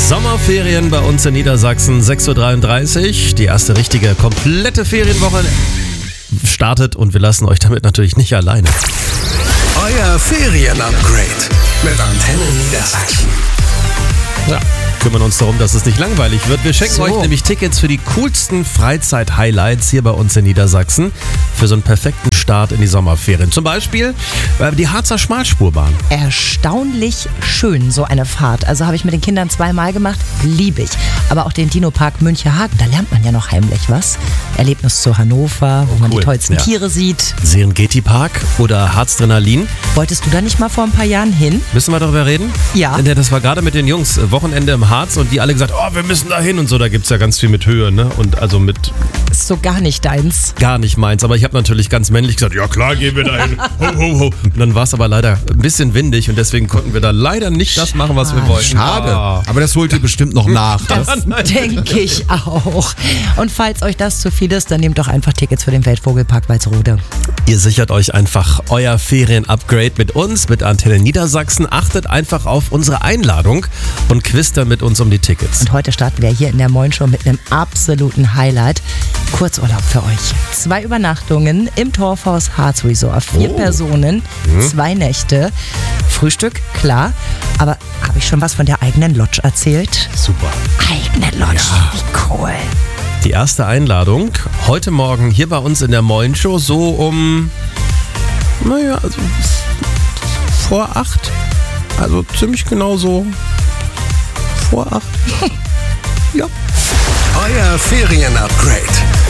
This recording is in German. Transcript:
Sommerferien bei uns in Niedersachsen, 6.33 Uhr. Die erste richtige, komplette Ferienwoche startet und wir lassen euch damit natürlich nicht alleine. Euer Ferien-Upgrade mit Antenne Niedersachsen. Ja, kümmern uns darum, dass es nicht langweilig wird. Wir schenken So. euch nämlich Tickets für die coolsten Freizeit-Highlights hier bei uns in Niedersachsen für so einen perfekten Start in die Sommerferien. Zum Beispiel die Harzer Schmalspurbahn. Erstaunlich schön, so eine Fahrt. Also habe ich mit den Kindern 2-mal gemacht, liebe ich. Aber auch den Dino-Park Münchehagen, da lernt man ja noch heimlich was. Erlebnis zu Hannover, wo man cool. die tollsten Ja. Tiere sieht. Serengeti Park oder Harzdrenalin. Wolltest du da nicht mal vor ein paar Jahren hin? Müssen wir darüber reden? Ja. Denn das war gerade mit den Jungs Wochenende im Harz und die alle gesagt, oh, wir müssen da hin und so. Da gibt es ja ganz viel mit Höhe, ne? Und also mit Ist so gar nicht deins. gar nicht meins. Aber ich habe natürlich ganz männlich gesagt, ja klar, gehen wir da hin. Ho, ho, ho. Und dann war es aber leider ein bisschen windig und deswegen konnten wir da leider nicht das machen, was wir wollten. Schade. Ah. Aber das holt ihr bestimmt noch nach. Ne? Denke ich auch. Und falls euch das zu viel ist, dann nehmt doch einfach Tickets für den Weltvogelpark Walsrode. Ihr sichert euch einfach euer Ferien-Upgrade mit uns, mit Antenne Niedersachsen. Achtet einfach auf unsere Einladung und quizt dann mit uns um die Tickets. Und heute starten wir hier in der Moin Show mit einem absoluten Highlight. Kurzurlaub für euch. 2 Übernachtungen im Torfhaus Harz Resort. 4 Personen, 2 Nächte. Frühstück, klar. Aber habe ich schon was von der eigenen Lodge erzählt? Super. Eigene Lodge, wie cool. Die erste Einladung heute Morgen hier bei uns in der Moin Show so um, also vor 8. Also ziemlich genau so vor 8. Ja. Euer Ferien-Upgrade